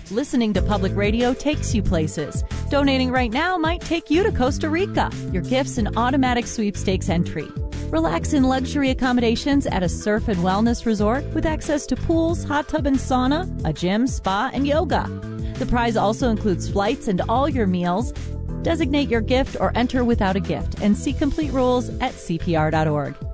Listening to public radio takes you places. Donating right now might take you to Costa Rica. Your gifts an automatic sweepstakes entry. Relax in luxury accommodations at a surf and wellness resort with access to pools, hot tub and sauna, a gym, spa, and yoga. The prize also includes flights and all your meals. Designate your gift or enter without a gift and see complete rules at CPR.org.